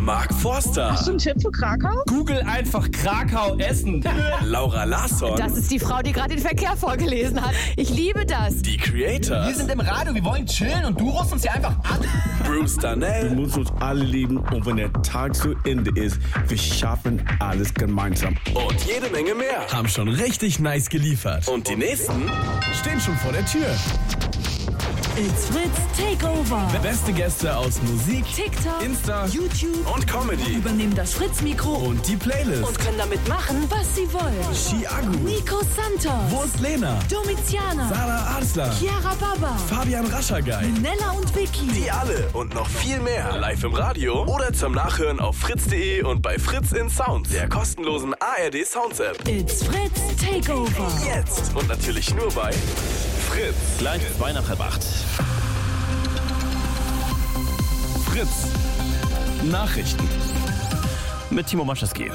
Mark Forster. Hast du einen Tipp für Krakau? Google einfach Krakau essen. Laura Larsson. Das ist die Frau, die gerade den Verkehr vorgelesen hat. Ich liebe das. Die Creators. Wir sind im Radio, wir wollen chillen und du rufst uns hier einfach an. Bruce Darnell. Wir müssen uns alle lieben und wenn der Tag zu Ende ist, wir schaffen alles gemeinsam. Und jede Menge mehr. Haben schon richtig nice geliefert. Und die nächsten stehen schon vor der Tür. It's Fritz Takeover. Beste Gäste aus Musik, TikTok, Insta, YouTube und Comedy. Übernehmen das Fritz-Mikro Und die Playlist. und können damit machen, was sie wollen. Chiago. Nico Santos, Wurst Lena. Domiziana, Sarah Arslan. Chiara Baba, Fabian Raschergeil. Nella und Vicky. Die alle und noch viel mehr. Live im Radio oder zum Nachhören auf fritz.de und bei Fritz in Sounds, der kostenlosen ARD Sounds App. It's Fritz Takeover. Jetzt und natürlich nur bei Fritz. Gleich 7:45. Fritz. Nachrichten. Mit Timo Maschewski.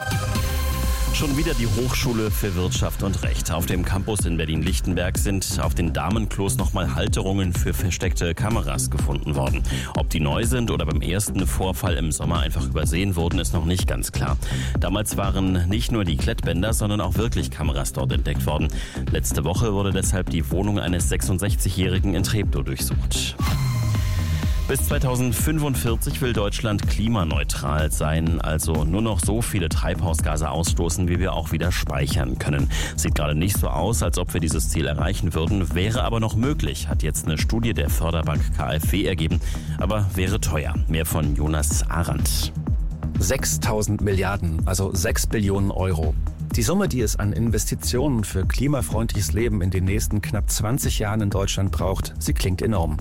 Schon wieder die Hochschule für Wirtschaft und Recht. Auf dem Campus in Berlin-Lichtenberg sind auf den Damenklos nochmal Halterungen für versteckte Kameras gefunden worden. Ob die neu sind oder beim ersten Vorfall im Sommer einfach übersehen wurden, ist noch nicht ganz klar. Damals waren nicht nur die Klettbänder, sondern auch wirklich Kameras dort entdeckt worden. Letzte Woche wurde deshalb die Wohnung eines 66-Jährigen in Treptow durchsucht. Bis 2045 will Deutschland klimaneutral sein, also nur noch so viele Treibhausgase ausstoßen, wie wir auch wieder speichern können. Sieht gerade nicht so aus, als ob wir dieses Ziel erreichen würden, wäre aber noch möglich, hat jetzt eine Studie der Förderbank KfW ergeben, aber wäre teuer. Mehr von Jonas Arendt. 6.000 Milliarden, also 6 Billionen Euro. Die Summe, die es an Investitionen für klimafreundliches Leben in den nächsten knapp 20 Jahren in Deutschland braucht, sie klingt enorm.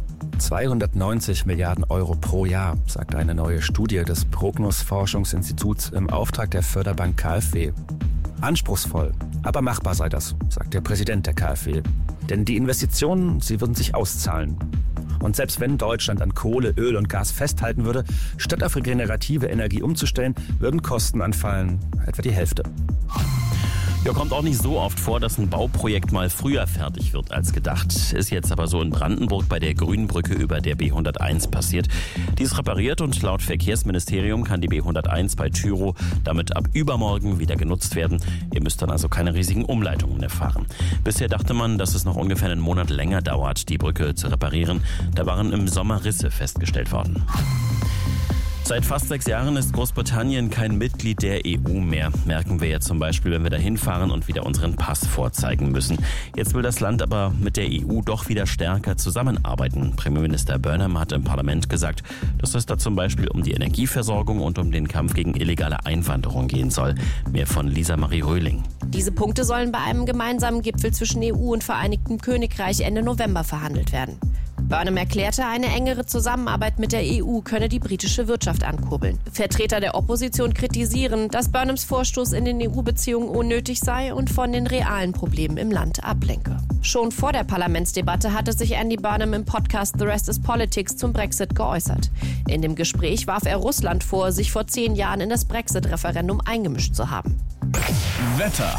290 Milliarden Euro pro Jahr, sagt eine neue Studie des Prognos-Forschungsinstituts im Auftrag der Förderbank KfW. Anspruchsvoll, aber machbar sei das, sagt der Präsident der KfW. Denn die Investitionen, sie würden sich auszahlen. Und selbst wenn Deutschland an Kohle, Öl und Gas festhalten würde, statt auf regenerative Energie umzustellen, würden Kosten anfallen, etwa die Hälfte. Ja, kommt auch nicht so oft vor, dass ein Bauprojekt mal früher fertig wird als gedacht. Ist jetzt aber so in Brandenburg bei der Grünbrücke über der B101 passiert. Die ist repariert und laut Verkehrsministerium kann die B101 bei Tyrow damit ab übermorgen wieder genutzt werden. Ihr müsst dann also keine riesigen Umleitungen mehr fahren. Bisher dachte man, dass es noch ungefähr einen Monat länger dauert, die Brücke zu reparieren. Da waren im Sommer Risse festgestellt worden. Seit fast 6 Jahren ist Großbritannien kein Mitglied der EU mehr. Merken wir ja zum Beispiel, wenn wir da hinfahren und wieder unseren Pass vorzeigen müssen. Jetzt will das Land aber mit der EU doch wieder stärker zusammenarbeiten. Premierminister Burnham hat im Parlament gesagt, dass es da zum Beispiel um die Energieversorgung und um den Kampf gegen illegale Einwanderung gehen soll. Mehr von Lisa Marie Röhling. Diese Punkte sollen bei einem gemeinsamen Gipfel zwischen EU und Vereinigtem Königreich Ende November verhandelt werden. Burnham erklärte, eine engere Zusammenarbeit mit der EU könne die britische Wirtschaft ankurbeln. Vertreter der Opposition kritisieren, dass Burnhams Vorstoß in den EU-Beziehungen unnötig sei und von den realen Problemen im Land ablenke. Schon vor der Parlamentsdebatte hatte sich Andy Burnham im Podcast The Rest is Politics zum Brexit geäußert. In dem Gespräch warf er Russland vor, sich vor 10 Jahren in das Brexit-Referendum eingemischt zu haben. Wetter.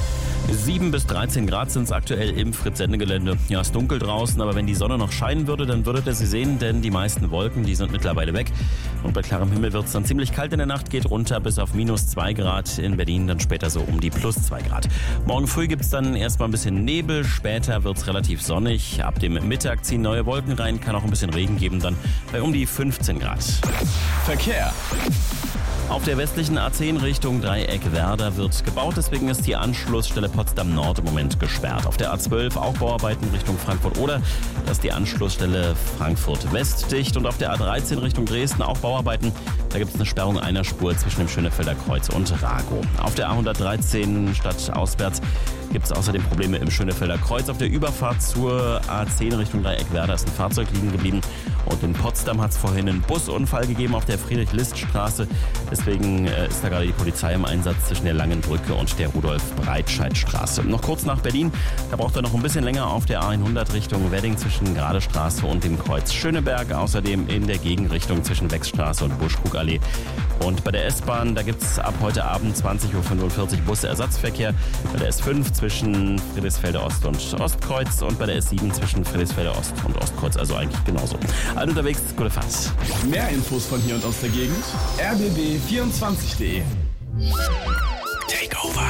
7 bis 13 Grad sind es aktuell im Fritz-Sendegelände. Ja, es ist dunkel draußen, aber wenn die Sonne noch scheinen würde, dann würdet ihr sie sehen, denn die meisten Wolken, die sind mittlerweile weg. Und bei klarem Himmel wird es dann ziemlich kalt in der Nacht, geht runter bis auf -2 Grad. In Berlin dann später so um die +2 Grad. Morgen früh gibt es dann erstmal ein bisschen Nebel, später wird es relativ sonnig. Ab dem Mittag ziehen neue Wolken rein, kann auch ein bisschen Regen geben, dann bei um die 15 Grad. Verkehr. Auf der westlichen A10 Richtung Dreieck Werder wird gebaut, deswegen ist die Anschlussstelle Potsdam Nord im Moment gesperrt. Auf der A12 auch Bauarbeiten Richtung Frankfurt oder da ist die Anschlussstelle Frankfurt West dicht und auf der A13 Richtung Dresden auch Bauarbeiten. Da gibt es eine Sperrung einer Spur zwischen dem Schönefelder Kreuz und Ragow. Auf der A113 stadtauswärts gibt es außerdem Probleme im Schönefelder Kreuz. Auf der Überfahrt zur A10 Richtung Dreieck Werder ist ein Fahrzeug liegen geblieben. Und in Potsdam hat es vorhin einen Busunfall gegeben auf der Friedrich-List-Straße. Es Deswegen ist da gerade die Polizei im Einsatz zwischen der Langen Brücke und der Rudolf-Breitscheid-Straße. Noch kurz nach Berlin, da braucht er noch ein bisschen länger auf der A100 Richtung Wedding zwischen Gradestraße und dem Kreuz Schöneberg. Außerdem in der Gegenrichtung zwischen Wechsstraße und Buschkrugallee. Und bei der S-Bahn, da gibt es ab heute Abend 20.45 Uhr Busse-Ersatzverkehr. Bei der S5 zwischen Friedrichsfelde Ost und Ostkreuz und bei der S7 zwischen Friedrichsfelde Ost und Ostkreuz. Also eigentlich genauso. Alle unterwegs, gute Fahrt. Mehr Infos von hier und aus der Gegend. rbb24.de. Takeover.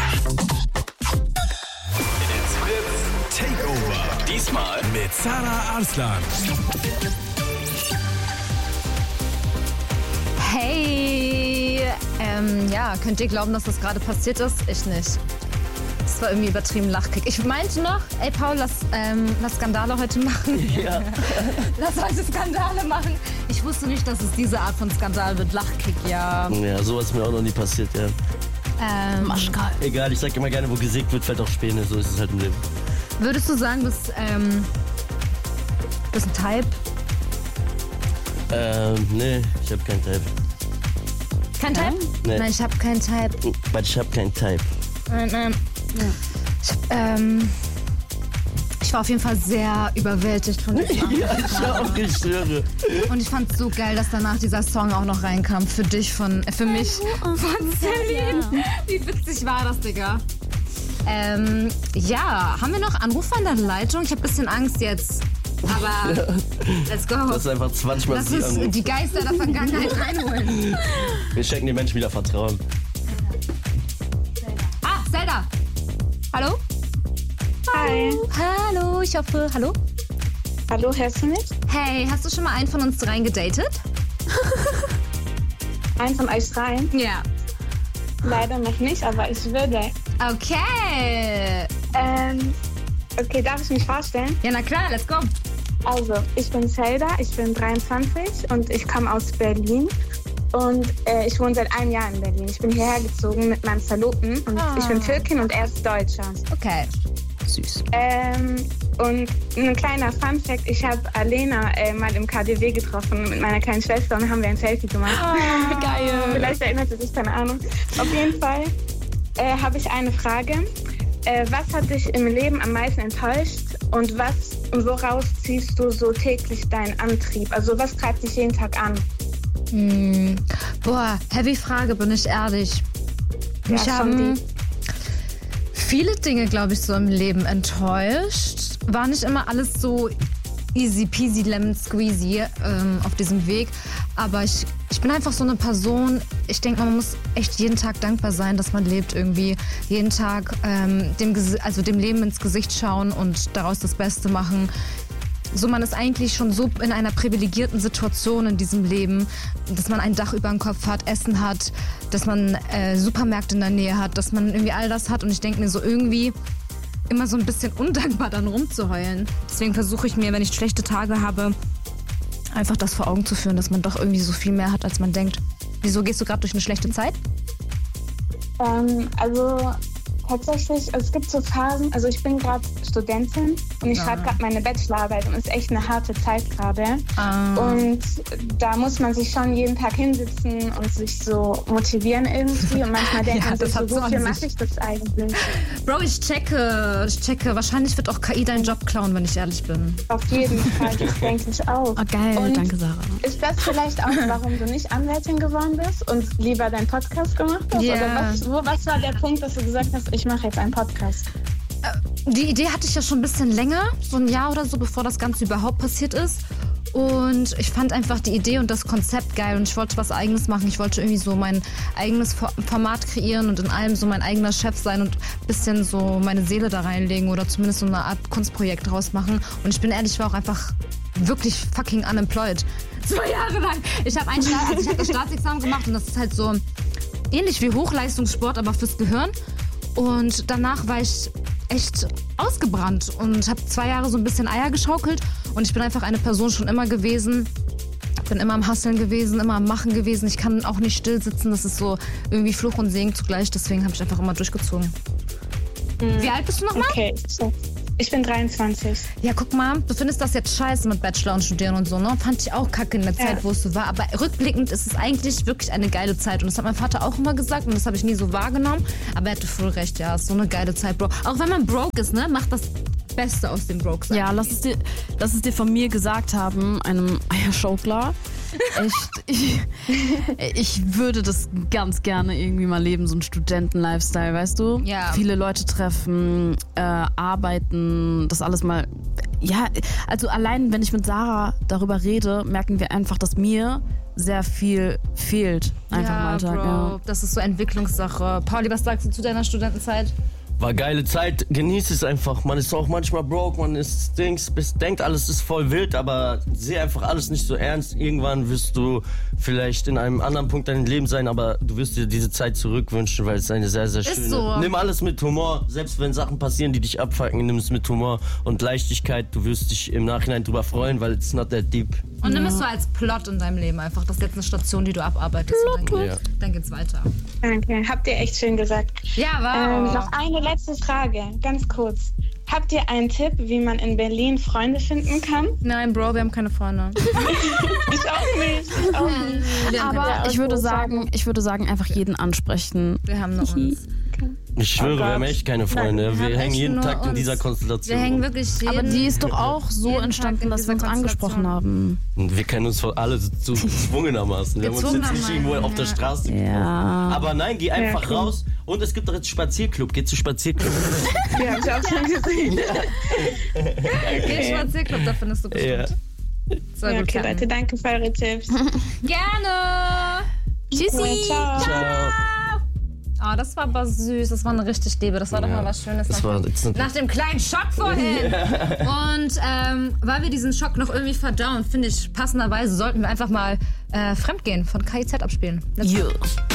It's Fritz Takeover. Diesmal mit Sarah Arslan. Hey, ja, könnt ihr glauben, dass das gerade passiert ist? Ich nicht. Das war irgendwie übertrieben Lachkick. Ich meinte noch, ey Paul, lass Skandale heute machen. Ja. Lass heute Skandale machen. Ich wusste nicht, dass es diese Art von Skandal wird. Lachkick, ja. Ja, sowas ist mir auch noch nie passiert, ja. Maschkal. Egal, ich sag immer gerne, wo gesägt wird, fällt auch Späne. So ist es halt im Leben. Würdest du sagen, du bist ein Type? Nee, ich hab keinen Type. Kein Type? Nee. Nein, ich hab keinen Type. Weil ich hab keinen Type. Nein. Ich war auf jeden Fall sehr überwältigt von diesem Song. Ja, ich auch, ich schwöre. Und ich fand's so geil, dass danach dieser Song auch noch reinkam. Für dich, für mich, von Celine. Wie witzig war das, Digga? Ja, haben wir noch Anrufer in der Leitung? Ich hab ein bisschen Angst jetzt. Aber let's go. Das ist einfach 20 Mal Lass uns die Geister der Vergangenheit reinholen. Wir schenken den Menschen wieder Vertrauen. Ah, Zelda. Hallo? Hi. Hallo, ich hoffe, hallo? Hallo, hörst du mich? Hey, hast du schon mal einen von uns dreien gedatet? Einen von euch rein? Ja. Leider noch nicht, aber ich würde. Okay. Okay, darf ich mich vorstellen? Ja, na klar, let's go. Also, ich bin Zelda, ich bin 23 und ich komme aus Berlin. Und ich wohne seit einem Jahr in Berlin. Ich bin hierher gezogen mit meinem Verlobten. Und ich bin Türkin und er ist Deutscher. Okay. Süß. Und ein kleiner Funfact, ich habe Alena mal im KDW getroffen mit meiner kleinen Schwester und haben wir ein Selfie gemacht. Oh, geil. Vielleicht erinnert sie sich, keine Ahnung. Auf jeden Fall habe ich eine Frage. Was hat dich im Leben am meisten enttäuscht und woraus ziehst du so täglich deinen Antrieb? Also was treibt dich jeden Tag an? Boah, heavy Frage, bin ich ehrlich. Ja, mich haben viele Dinge, glaube ich, so im Leben enttäuscht. War nicht immer alles so easy peasy lemon squeezy auf diesem Weg. Aber ich bin einfach so eine Person, ich denke, man muss echt jeden Tag dankbar sein, dass man lebt irgendwie. Jeden Tag dem Leben ins Gesicht schauen und daraus das Beste machen. So, man ist eigentlich schon so in einer privilegierten Situation in diesem Leben, dass man ein Dach über dem Kopf hat, Essen hat, dass man Supermärkte in der Nähe hat, dass man irgendwie all das hat. Und ich denke mir so irgendwie immer so ein bisschen undankbar dann rumzuheulen. Deswegen versuche ich mir, wenn ich schlechte Tage habe, einfach das vor Augen zu führen, dass man doch irgendwie so viel mehr hat, als man denkt. Wieso gehst du gerade durch eine schlechte Zeit? Also tatsächlich, es gibt so Phasen, also ich bin gerade Studentin und ich schreibe gerade meine Bachelorarbeit und es ist echt eine harte Zeit gerade. Und da muss man sich schon jeden Tag hinsitzen und sich so motivieren irgendwie und manchmal denkt man sich so, wofür mache ich das eigentlich? Bro, ich checke. Wahrscheinlich wird auch KI deinen Job klauen, wenn ich ehrlich bin. Auf jeden Fall, das denke ich auch. Oh, geil, und danke Sarah. Ist das vielleicht auch, warum du nicht Anwältin geworden bist und lieber deinen Podcast gemacht hast? Yeah. Oder was war der Punkt, dass du gesagt hast, ich mache jetzt einen Podcast? Die Idee hatte ich ja schon ein bisschen länger, so ein Jahr oder so, bevor das Ganze überhaupt passiert ist. Und ich fand einfach die Idee und das Konzept geil und ich wollte was Eigenes machen. Ich wollte irgendwie so mein eigenes Format kreieren und in allem so mein eigener Chef sein und ein bisschen so meine Seele da reinlegen oder zumindest so eine Art Kunstprojekt draus machen. Und ich bin ehrlich, ich war auch einfach wirklich fucking unemployed. 2 Jahre lang. Ich habe das Staatsexamen gemacht und das ist halt so ähnlich wie Hochleistungssport, aber fürs Gehirn. Und danach war ich echt ausgebrannt und habe 2 Jahre so ein bisschen Eier geschaukelt. Und ich bin einfach eine Person schon immer gewesen. Bin immer am Hasseln gewesen, immer am Machen gewesen. Ich kann auch nicht still sitzen. Das ist so irgendwie Fluch und Segen zugleich. Deswegen habe ich einfach immer durchgezogen. Wie alt bist du nochmal? Okay, Ich bin 23. Ja, guck mal, du findest das jetzt scheiße mit Bachelor und Studieren und so, ne? Fand ich auch kacke in der Zeit, wo es so war. Aber rückblickend ist es eigentlich wirklich eine geile Zeit. Und das hat mein Vater auch immer gesagt und das habe ich nie so wahrgenommen. Aber er hatte voll recht, ja, ist so eine geile Zeit, Bro. Auch wenn man broke ist, ne? Macht das Beste aus dem Broke sein. Ja, lass es dir von mir gesagt haben, einem Eierschaukler. Echt, ich würde das ganz gerne irgendwie mal leben, so ein Studenten-Lifestyle, weißt du? Ja. Viele Leute treffen, arbeiten, das alles mal. Ja, also allein, wenn ich mit Sarah darüber rede, merken wir einfach, dass mir sehr viel fehlt. Einfach im Alltag. Bro, Ja. das ist so Entwicklungssache. Pauli, was sagst du zu deiner Studentenzeit? War geile Zeit, genieß es einfach. Man ist auch manchmal broke, man ist denkt, alles ist voll wild, aber seh einfach alles nicht so ernst. Irgendwann wirst du vielleicht in einem anderen Punkt deines Lebens sein, aber du wirst dir diese Zeit zurückwünschen, weil es eine sehr, sehr schöne. So. Nimm alles mit Humor, selbst wenn Sachen passieren, die dich abfucken, nimm es mit Humor und Leichtigkeit. Du wirst dich im Nachhinein drüber freuen, weil it's not that deep. Und nimm es so als Plot in deinem Leben einfach. Das ist jetzt eine Station, die du abarbeitest. Und dann geht's weiter. Danke, habt ihr echt schön gesagt. Ja, wow. Noch eine letzte Frage, ganz kurz. Habt ihr einen Tipp, wie man in Berlin Freunde finden kann? Nein, Bro, wir haben keine Freunde. Ich auch nicht. Aber ich würde sagen, einfach jeden ansprechen. Wir haben nur uns. Ich schwöre, wir haben echt keine Freunde. Wir hängen jeden Tag in dieser Konstellation. Wir hängen wirklich Aber die ist doch auch so entstanden, dass wir uns angesprochen haben. Und wir kennen uns alle so gezwungenermaßen. Wir haben uns jetzt nicht irgendwo auf der Straße getroffen. Aber nein, geh einfach raus. Und es gibt doch jetzt Spazierclub. Geh zu Spazierclub. Ja, hab ich auch schon gesehen. Geh Spazierclub, da findest du bestimmt. Ja, okay, Leute, danke für eure Tipps. Gerne. Tschüssi. Ciao. Oh, das war aber süß. Das war eine richtig Liebe. Das war doch mal was Schönes. Nach dem kleinen Schock vorhin. Und weil wir diesen Schock noch irgendwie verdauen, finde ich, passenderweise sollten wir einfach mal Fremdgehen von KIZ abspielen. Let's go.